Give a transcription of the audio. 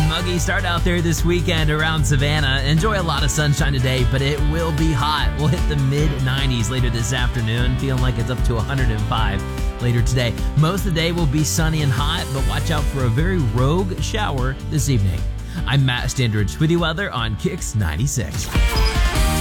muggy start out there this weekend around Savannah. Enjoy a lot of sunshine today, but it will be hot. We'll hit the mid-90s later this afternoon, feeling like it's up to 105 later today. Most of the day will be sunny and hot, but watch out for a very rogue shower this evening. I'm Matt Standridge with your weather on Kicks 96.